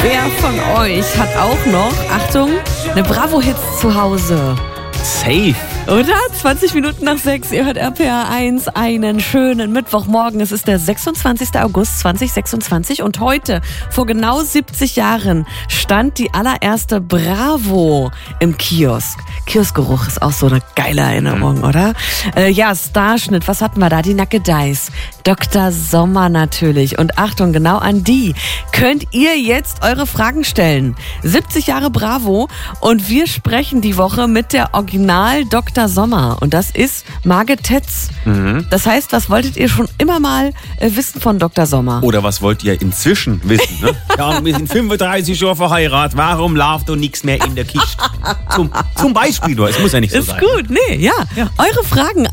Wer von euch hat auch noch, Achtung, eine Bravo-Hits zu Hause? Safe. Oder? 20 Minuten nach 6, ihr hört RPA 1, einen schönen Mittwochmorgen. Es ist der 26. August 2026 und heute, vor genau 70 Jahren, stand die allererste Bravo im Kiosk. Kioskgeruch ist auch so eine geile Erinnerung, oder? Ja, Starschnitt, was hatten wir da? Die Nackedeis. Dr. Sommer natürlich. Und Achtung, genau an die könnt ihr jetzt eure Fragen stellen. 70 Jahre Bravo und wir sprechen die Woche mit der Original Dr. Sommer. Und das ist Margit Tetz. Das heißt, was wolltet ihr schon immer mal wissen von Dr. Sommer? Oder was wollt ihr inzwischen wissen? Ne? Ja, wir sind 35 Jahre verheiratet. Warum läuft doch nichts mehr in der Kiste? Zum Beispiel, es muss ja nicht so sein. Ist gut, nee, ja. Eure Fragen